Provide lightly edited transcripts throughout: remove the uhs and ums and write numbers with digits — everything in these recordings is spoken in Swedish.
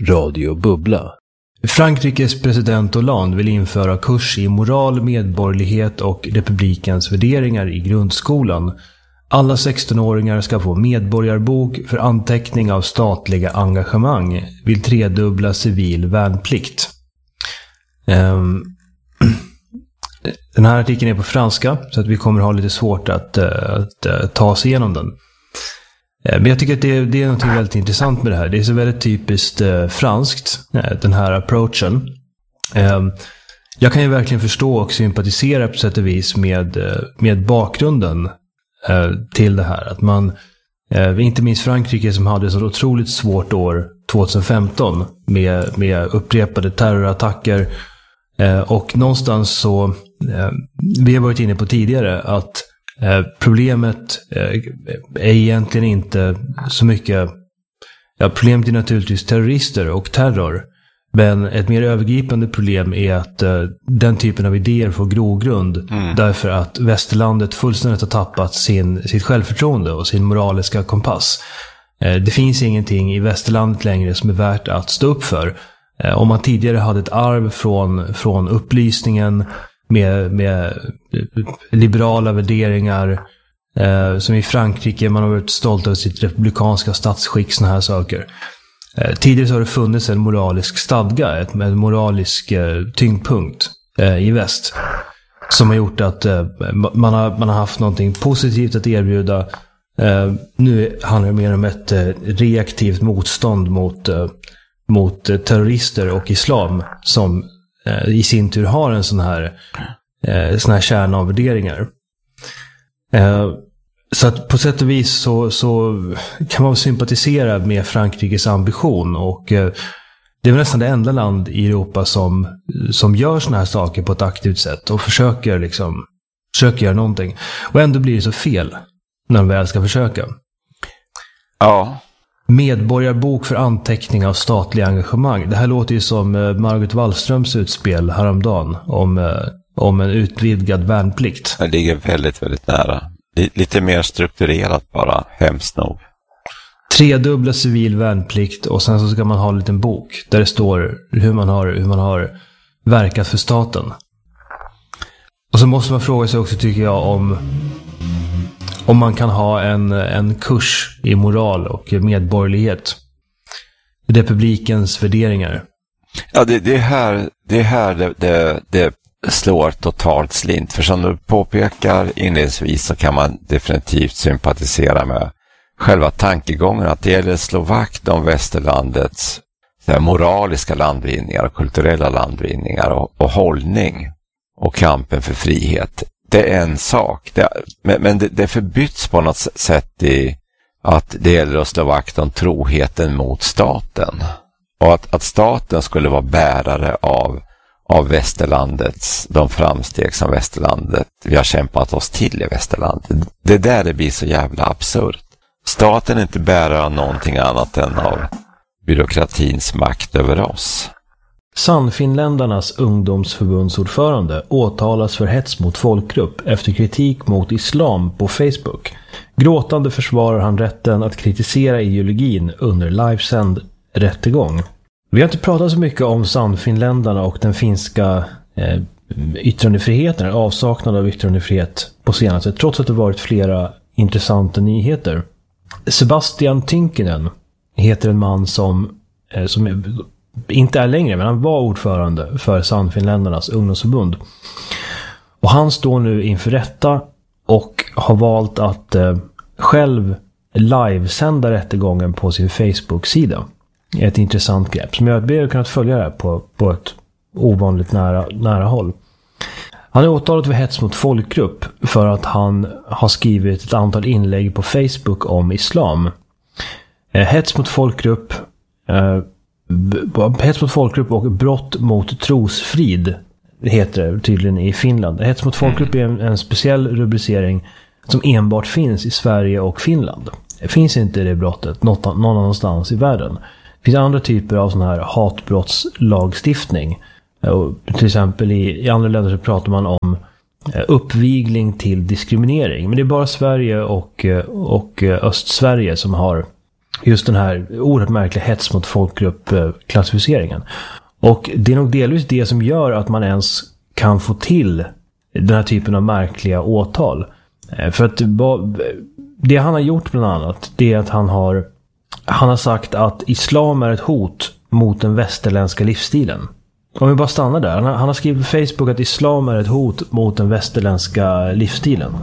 Radio Bubbla. Frankrikes president Hollande vill införa kurs i moral, medborgerlighet och republikens värderingar i grundskolan. Alla 16-åringar ska få medborgarbok för anteckning av statliga engagemang. Vill tredubbla civil värnplikt. Den här artikeln är på franska så att vi kommer ha lite svårt att ta oss igenom den. Men jag tycker att det är något väldigt intressant med det här. Det är så väldigt typiskt franskt, den här approachen. Jag kan ju verkligen förstå och sympatisera på sätt och vis med bakgrunden till det här. Att man, inte minst Frankrike som hade så otroligt svårt år 2015 med upprepade terrorattacker. Och någonstans så, vi har varit inne på tidigare att problemet är egentligen inte så mycket, problemet är naturligtvis terrorister och terror, men ett mer övergripande problem är att den typen av idéer får grogrund därför att västerlandet fullständigt har tappat sitt självförtroende och sin moraliska kompass. Det finns ingenting i västerlandet längre som är värt att stå upp för. Om man tidigare hade ett arv från upplysningen med liberala värderingar, som i Frankrike, man har varit stolt över sitt republikanska statsskick, såna här saker. Tidigare så har det funnits en moralisk stadga, en moralisk tyngdpunkt i väst som har gjort att man har haft någonting positivt att erbjuda. Nu handlar det mer om ett reaktivt motstånd mot terrorister och islam som i sin tur har en sån här kärna av värderingar. Så att på sätt och vis så kan man sympatisera med Frankrikes ambition, och det är nästan det enda land i Europa som gör såna här saker på ett aktivt sätt och försöker göra någonting. Och ändå blir det så fel när de väl ska försöka. Ja. Medborgarbok för anteckning av statliga engagemang. Det här låter ju som Margot Wallströms utspel häromdagen om en utvidgad värnplikt. Det ligger väldigt, väldigt nära. Lite mer strukturerat bara, hemskt nog. Tredubbla civil värnplikt, och sen så ska man ha en liten bok där det står hur man har verkat för staten. Och så måste man fråga sig också, tycker jag, om man kan ha en kurs i moral och medborgerlighet. Republikens värderingar. Ja, det är här det slår totalt slint. För som du påpekar inledningsvis så kan man definitivt sympatisera med själva tankegången att det gäller att slå vakt om västerlandets moraliska landvinningar och kulturella landvinningar och hållning och kampen för frihet. Det är en sak. Men det förbyts på något sätt i att det gäller att slå vakt om troheten mot staten. Och att staten skulle vara bärare av västerlandets, de framsteg som västerlandet, vi har kämpat oss till i västerlandet. Det där det blir så jävla absurt. Staten är inte bärare av någonting annat än av byråkratins makt över oss. Sannfinländarnas ungdomsförbundsordförande åtalas för hets mot folkgrupp efter kritik mot islam på Facebook. Gråtande försvarar han rätten att kritisera ideologin under livesänd rättegång. Vi har inte pratat så mycket om sannfinländarna och den finska yttrandefriheten, avsaknad av yttrandefrihet på senaste, trots att det varit flera intressanta nyheter. Sebastian Tynkinen heter en man som inte är längre, men han var ordförande för Sannfinländarnas ungdomsförbund. Och han står nu inför rätta och har valt att själv livesända rättegången på sin Facebook-sida. Ett intressant grepp som jag har kunnat följa det här på ett ovanligt nära håll. Han är åtalad för hets mot folkgrupp för att han har skrivit ett antal inlägg på Facebook om islam. Hets mot folkgrupp och brott mot trosfrid heter det tydligen i Finland. Hets mot folkgrupp är en speciell rubricering som enbart finns i Sverige och Finland. Det finns inte det brottet någon annanstans i världen. Det finns andra typer av sån här hatbrottslagstiftning. Till exempel i andra länder så pratar man om uppvigling till diskriminering. Men det är bara Sverige och Östsverige som har just den här oerhört märkliga hets mot folkgrupp-klassificeringen. Och det är nog delvis det som gör att man ens kan få till den här typen av märkliga åtal. För att det han har gjort bland annat, det är att han har sagt att islam är ett hot mot den västerländska livsstilen. Om vi bara stannar där. Han har skrivit på Facebook att islam är ett hot mot den västerländska livsstilen.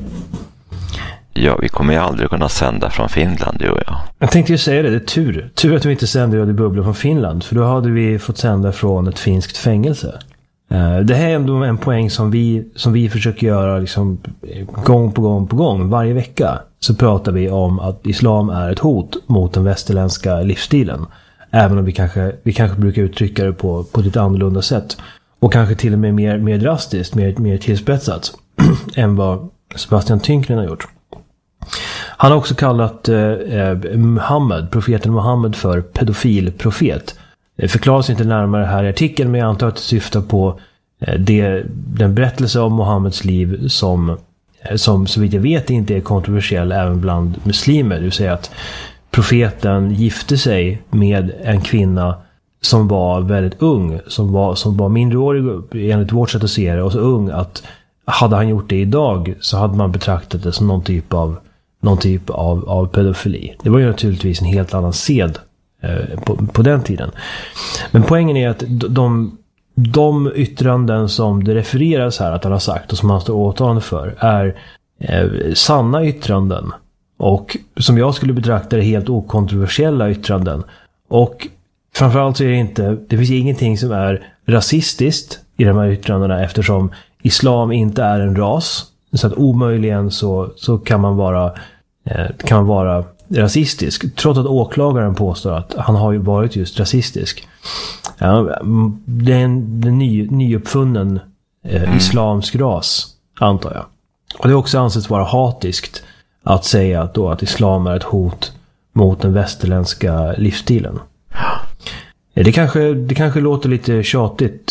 Ja, vi kommer ju aldrig kunna sända från Finland, du och jag. Jag tänkte ju säga det, det är tur. Tur att vi inte sänder Radio Bubbla från Finland. För då hade vi fått sända från ett finskt fängelse. Det här är ändå en poäng som vi försöker göra liksom gång på gång. Varje vecka så pratar vi om att islam är ett hot mot den västerländska livsstilen. Även om vi kanske brukar uttrycka det på ett lite annorlunda sätt. Och kanske till och med mer drastiskt, mer tillspetsat än vad Sebastian Tynckren har gjort. Han har också kallat profeten Muhammed för pedofilprofet. Det förklaras inte närmare här i artikeln, men jag antar att det syftar på den berättelse om Muhammeds liv som så vitt jag vet inte är kontroversiell även bland muslimer. Det vill säga att profeten gifte sig med en kvinna som var väldigt ung, som var mindreårig enligt vårt sätt att se det, och så ung att hade han gjort det idag så hade man betraktat det som någon typ av pedofili. Det var ju naturligtvis en helt annan sed på den tiden. Men poängen är att de yttranden som det refereras här att han har sagt och som han står åtalande för är sanna yttranden och som jag skulle betrakta det helt okontroversiella yttranden. Och framförallt så är det finns ingenting som är rasistiskt i de här yttrandena eftersom islam inte är en ras. Så att omöjligen så kan man vara rasistisk. Trots att åklagaren påstår att han har ju varit just rasistisk. Ja, det är en nyuppfunnen islamsk ras, antar jag. Och det är också anses vara hatiskt att säga att islam är ett hot mot den västerländska livsstilen. Det kanske låter lite tjatigt,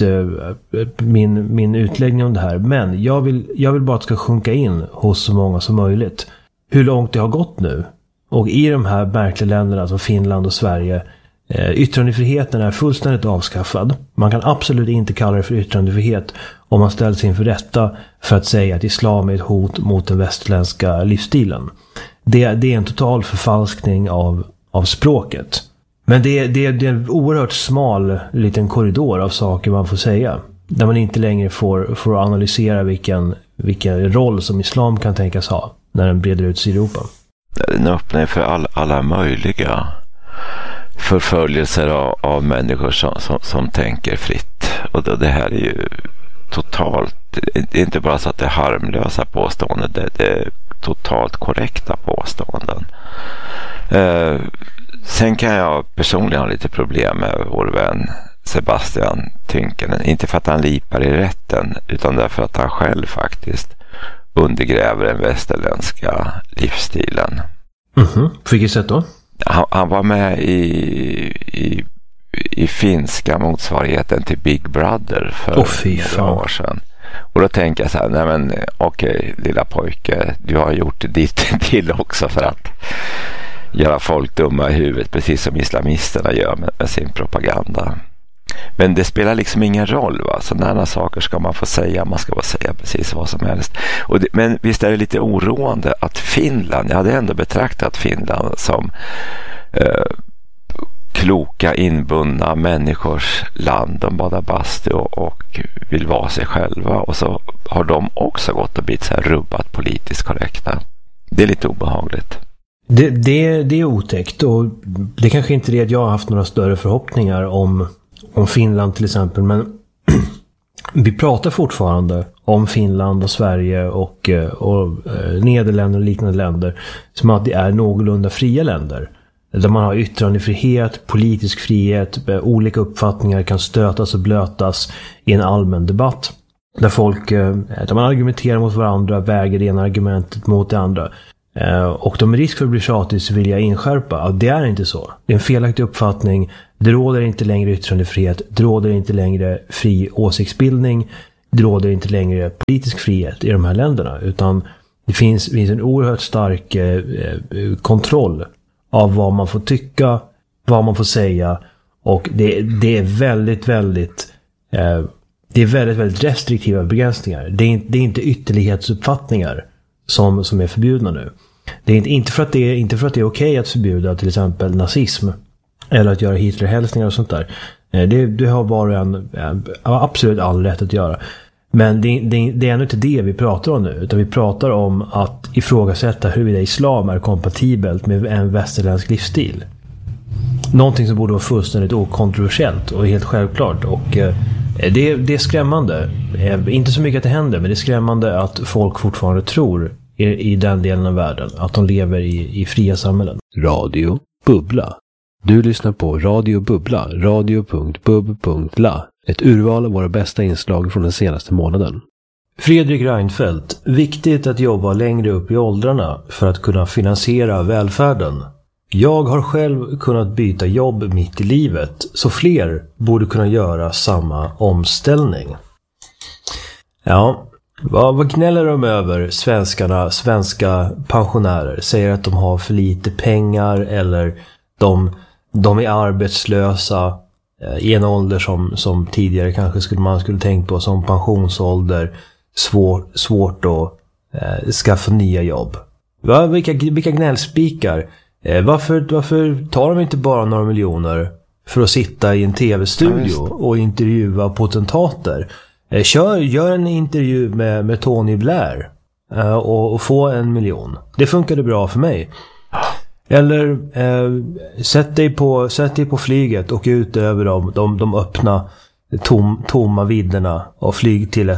min utläggning om det här. Men jag vill bara att det ska sjunka in hos så många som möjligt. Hur långt det har gått nu. Och i de här märkliga länderna som Finland och Sverige, yttrandefriheten är fullständigt avskaffad. Man kan absolut inte kalla det för yttrandefrihet om man ställs inför rätta för att säga att islam är ett hot mot den västerländska livsstilen. Det är en total förfalskning av språket. Men det är en oerhört smal liten korridor av saker man får säga. Där man inte längre får analysera vilken roll som islam kan tänkas ha när den breder ut sig i Europa. Den öppnar för alla möjliga förföljelser av människor som tänker fritt. Och det här är ju totalt, det är inte bara så att det är harmlösa påståenden, det är totalt korrekta påståenden. Sen kan jag personligen ha lite problem med vår vän Sebastian Tynckren. Inte för att han lipar i rätten utan därför att han själv faktiskt undergräver den västerländska livsstilen. På vilket sätt då? Han var med i finska motsvarigheten till Big Brother för några år sedan. Och då tänker jag så här, nej men okej, lilla pojke, du har gjort ditt till också för att göra folk dumma i huvudet, precis som islamisterna gör med sin propaganda. Men det spelar liksom ingen roll, va? Sådana saker ska man få säga, man ska få säga precis vad som helst. Men visst är det lite oroande att Finland, jag hade ändå betraktat Finland som kloka, inbundna människors land. De badar bastu och vill vara sig själva. Och så har de också gått och blivit så här rubbat politiskt korrekta. Det är lite obehagligt. Det är otäckt, och det kanske inte är det att jag har haft några större förhoppningar om Finland till exempel, men vi pratar fortfarande om Finland och Sverige och Nederländerna och liknande länder som att det är någorlunda fria länder. Där man har yttrandefrihet, politisk frihet, olika uppfattningar kan stötas och blötas i en allmän debatt. Där man argumenterar mot varandra, väger det ena argumentet mot det andra. Och med risk för att bli tjatig så vill jag inskärpa att det är inte så. Det är en felaktig uppfattning. Det råder inte längre yttrandefrihet. Det råder inte längre fri åsiktsbildning. Det råder inte längre politisk frihet i de här länderna. Utan det finns en oerhört stark kontroll av vad man får tycka, vad man får säga, och det är väldigt väldigt restriktiva begränsningar. Det är inte ytterlighetsuppfattningar som är förbjudna nu. Det är inte för att det är okej att förbjuda till exempel nazism eller att göra Hitlerhälsningar och sånt där. Det har var och en absolut all rätt att göra. Men det är ändå inte det vi pratar om nu, utan vi pratar om att ifrågasätta huruvida islam är kompatibelt med en västerländsk livsstil. Någonting som borde vara fullständigt okontroversiellt och helt självklart. Och det är skrämmande. Inte så mycket att det händer, men det är skrämmande att folk fortfarande tror i den delen av världen att de lever i fria samhällen. Radio Bubbla. Du lyssnar på Radio Bubbla, radio.bub.la. Ett urval av våra bästa inslag från den senaste månaden. Fredrik Reinfeldt. Viktigt att jobba längre upp i åldrarna för att kunna finansiera välfärden. Jag har själv kunnat byta jobb mitt i livet, så fler borde kunna göra samma omställning. Ja, vad gnäller de över, svenska pensionärer? Säger att de har för lite pengar, eller de är arbetslösa i en ålder som tidigare kanske man skulle tänkt på som pensionsålder. Svårt att skaffa nya jobb. Vilka gnällspikar. Varför tar de inte bara några miljoner för att sitta i en tv-studio och intervjua potentater? Gör en intervju med Tony Blair och få 1 miljon. Det funkade bra för mig. Eller sätt dig på flyget och ut över de öppna tomma vidderna och flyg till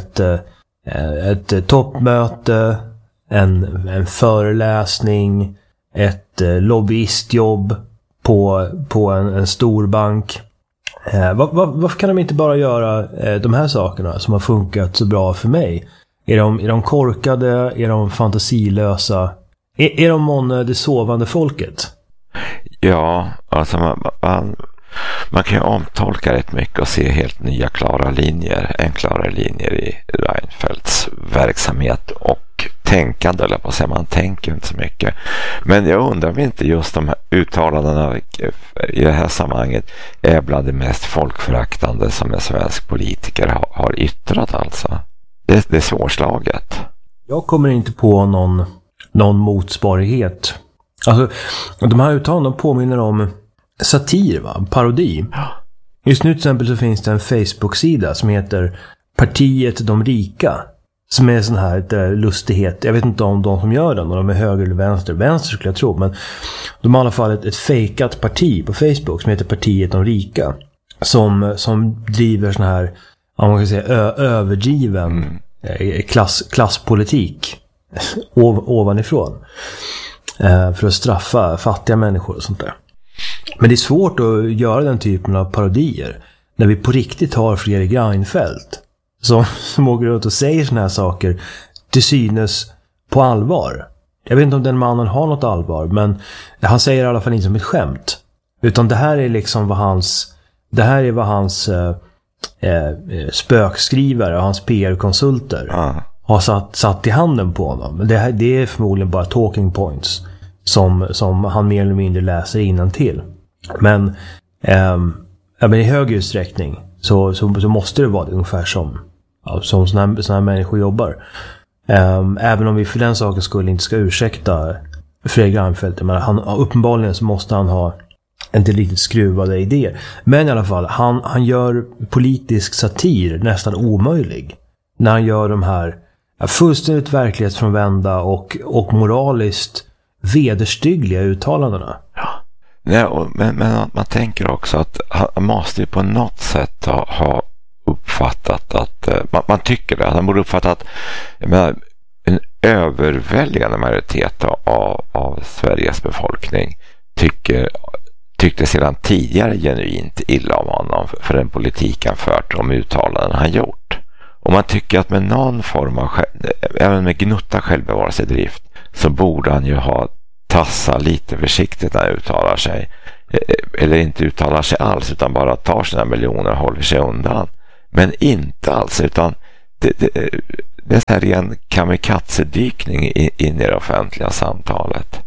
ett toppmöte, en föreläsning, ett lobbyistjobb på en stor bank. Varför kan de inte bara göra de här sakerna som har funkat så bra för mig? Är de korkade? Är de fantasilösa? Är de det sovande folket? Ja, alltså man kan ju omtolka rätt mycket och se helt nya enklare linjer i Reinfeldts verksamhet och tänkande, eller på att säga, man tänker inte så mycket. Men jag undrar om inte just de här uttalandena i det här sammanhanget är bland det mest folkföraktande som en svensk politiker har yttrat alltså. Det är svårslaget. Jag kommer inte på någon motsvarighet. Alltså, de här uttalandena påminner om satir, va? Parodi. Just nu till exempel så finns det en Facebook-sida som heter Partiet de rika, som är en sån här lustighet. Jag vet inte om de som gör den, om de är höger eller vänster. Vänster skulle jag tro, men de har i alla fall ett fejkat parti på Facebook som heter Partiet de rika, som driver sån här, om man kan säga, överdriven klasspolitik ovanifrån för att straffa fattiga människor och sånt där. Men det är svårt att göra den typen av parodier när vi på riktigt har Fredrik Reinfeldt som åker runt och säger såna här saker till synes på allvar. Jag vet inte om den mannen har något allvar, men han säger i alla fall inte som ett skämt, utan det här är liksom vad hans spökskrivare och hans PR-konsulter har satt i handen på honom. Men det är förmodligen bara talking points som han mer eller mindre läser innantill. Men i hög utsträckning så måste det vara det ungefär som såna här människor jobbar. Även om vi för den saken skulle inte ska ursäkta Fredrik Reinfeldt, men uppenbarligen så måste han ha inte riktigt skruvade idéer. Men i alla fall, han gör politisk satir nästan omöjlig när han gör de här fullständigt verklighetsfrånvända och moraliskt vederstyggliga uttalandena. Ja. Nej, men man tänker också att han måste ju på något sätt ha uppfattat att man tycker det. Han borde uppfatta att en överväldigande majoritet av Sveriges befolkning tyckte sedan tidigare genuint illa om honom för den politik han fört och de uttalanden han gjort. Och man tycker att med någon form av även med gnutta självbevarelsedrift så borde han ju ha tassa lite försiktigt när han uttalar sig, eller inte uttalar sig alls utan bara tar sina miljoner och håller sig undan. Men inte alls, utan det är en ren kamikaze-dykning in i det offentliga samtalet.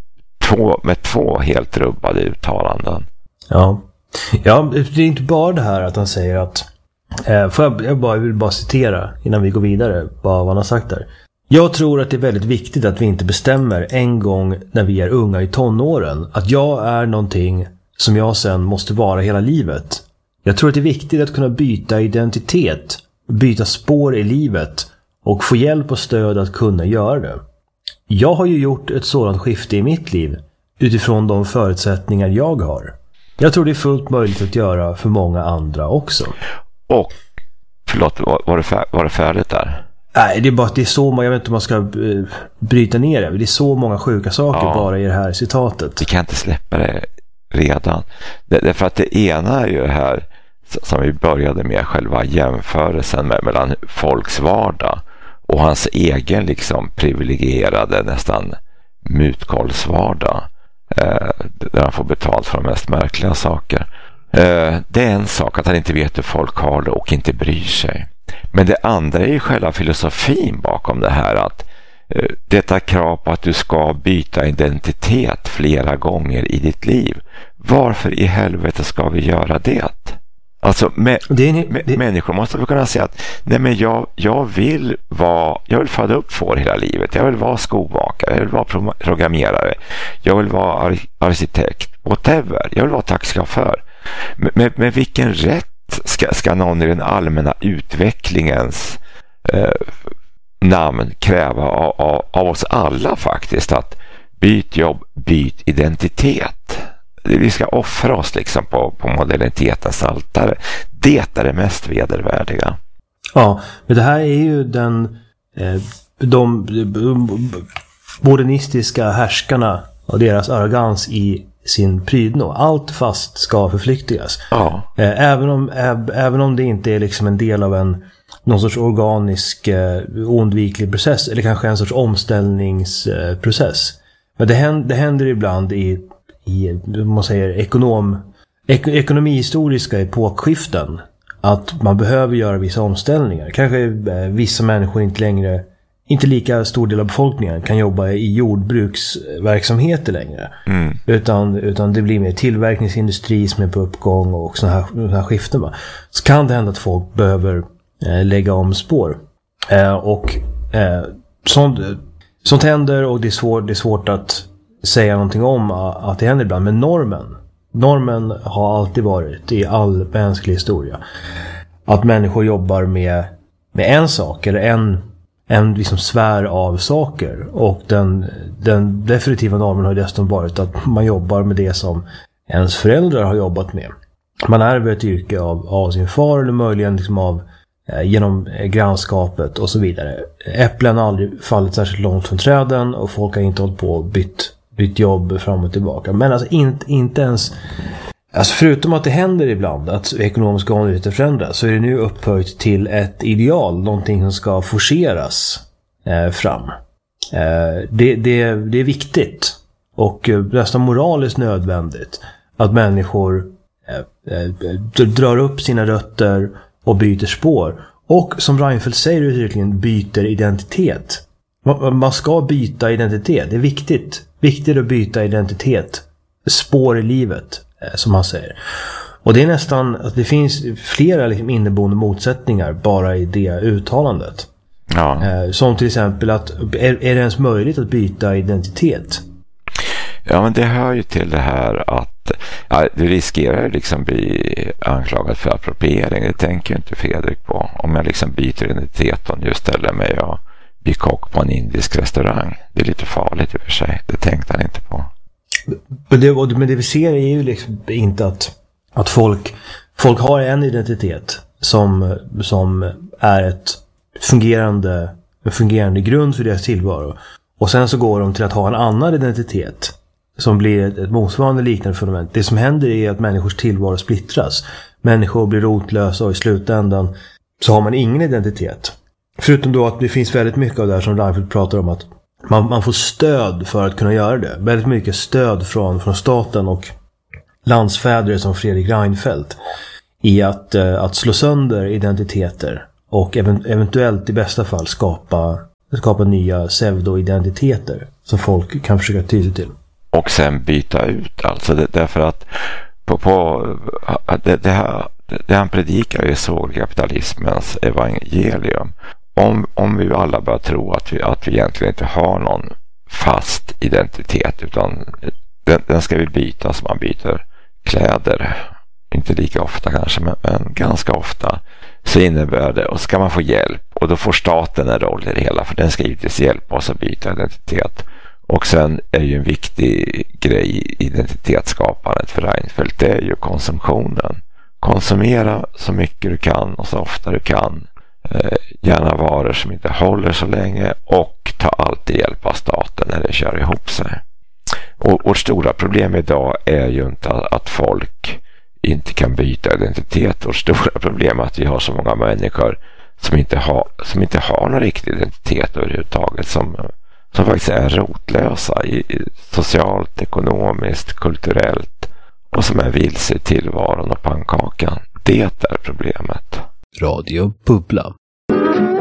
med två helt rubbade uttalanden. Ja, det är inte bara det här att han säger att jag vill bara citera innan vi går vidare vad han har sagt där. Jag tror att det är väldigt viktigt att vi inte bestämmer en gång när vi är unga i tonåren att jag är någonting som jag sen måste vara hela livet. Jag tror att det är viktigt att kunna byta identitet, byta spår i livet och få hjälp och stöd att kunna göra det. Jag har ju gjort ett sådant skifte i mitt liv utifrån de förutsättningar jag har. Jag tror det är fullt möjligt att göra för många andra också. Och, förlåt, var det färdigt där? Nej, det är bara att det är så många, jag vet inte om man ska bryta ner det. Det är så många sjuka saker bara i det här citatet. Vi kan inte släppa det redan. Därför att det ena är ju det här som vi började med, själva jämförelsen mellan folks vardag och hans egen liksom privilegierade nästan mutkollsvardag där han får betalt för de mest märkliga saker. Det är en sak att han inte vet hur folk har det och inte bryr sig. Men det andra är ju själva filosofin bakom det här, att detta krav på att du ska byta identitet flera gånger i ditt liv. Varför i helvete ska vi göra det? Alltså människor måste väl kunna säga att nej, men jag vill föda upp får hela livet. Jag vill vara skobakare, jag vill vara programmerare, jag vill vara arkitekt, whatever. Jag vill vara taxichaufför. Med vilken rätt ska någon i den allmänna utvecklingens namn kräva av oss alla faktiskt att byt jobb, byt identitet. Vi ska offra oss liksom på modernitetens altare. Det är det mest vedervärdiga. Ja, men det här är ju de modernistiska härskarna och deras arrogans i sin prydno. Allt fast ska förflyktigas. Ja. Även om det inte är liksom en del av någon sorts organisk oundviklig process, eller kanske en sorts omställningsprocess. Men det händer ibland i man säger ekonomihistoriska epokskiften att man behöver göra vissa omställningar. Kanske vissa människor inte lika stor del av befolkningen kan jobba i jordbruksverksamheter längre. Utan det blir mer tillverkningsindustri som är på uppgång och såna här skiften. Så kan det hända att folk behöver lägga om spår. Sånt händer, och det är svårt att säga någonting om att det händer ibland. Men normen har alltid varit i all mänsklig historia att människor jobbar med en sak eller en liksom sfär av saker, och den definitiva normen har dessutom varit att man jobbar med det som ens föräldrar har jobbat med. Man ärver ett yrke av sin far, eller möjligen liksom genom grannskapet och så vidare. Äpplen har aldrig fallit särskilt långt från träden, och folk har inte hållit på och bytt jobb fram och tillbaka. Men alltså inte ens, alltså förutom att det händer ibland att ekonomiska omständigheter förändras, så är det nu upphöjt till ett ideal, någonting som ska forceras fram. Det är viktigt och nästan moraliskt nödvändigt att människor drar upp sina rötter och byter spår. Och som Reinfeldt säger uttryckligen, byter identitet. Man ska byta identitet. Det är viktigt att byta identitet. Spår i livet, som han säger. Och det är nästan att det finns flera liksom inneboende motsättningar bara i det uttalandet. Ja. Som till exempel att är det ens möjligt att byta identitet? Ja, men det hör ju till det här att du riskerar liksom bli anklagad för appropriering. Det tänker inte Fredrik på. Om jag liksom byter identitet och just ställer mig och blir kock på en indisk restaurang. Det är lite farligt i och för sig. Det tänkte han inte på. Men det vi ser är ju liksom inte att folk har en identitet som är en fungerande grund för deras tillvaro. Och sen så går de till att ha en annan identitet som blir ett motsvarande liknande fundament. Det som händer är att människors tillvaro splittras. Människor blir rotlösa, och i slutändan så har man ingen identitet. Förutom då att det finns väldigt mycket av det här som Reinfeldt pratar om, att man får stöd för att kunna göra det. Väldigt mycket stöd från staten och landsfäder som Fredrik Reinfeldt i att slå sönder identiteter och eventuellt i bästa fall skapa nya pseudo-identiteter som folk kan försöka ty sig till. och sen byta ut. Alltså därför att det han predikar är sågkapitalismens evangelium. Om vi alla börjar tro att vi egentligen inte har någon fast identitet, utan den ska vi byta som man byter kläder. Inte lika ofta kanske, men ganska ofta. Så innebär det, och ska man få hjälp, och då får staten en roll i det hela, för den ska givetvis hjälpa oss att byta identitet. Och sen är ju en viktig grej i identitetsskapandet för Reinfeldt, det är ju konsumtionen. Konsumera så mycket du kan och så ofta du kan. Gärna varor som inte håller så länge, och ta alltid hjälp av staten när det kör ihop sig. Och vårt stora problem idag är ju inte att folk inte kan byta identitet. Vårt stora problem är att vi har så många människor som inte har någon riktig identitet överhuvudtaget, som faktiskt är rotlösa socialt, ekonomiskt, kulturellt, och som är vilse i tillvaron och pannkakan. Det är problemet. Radio Bubbla.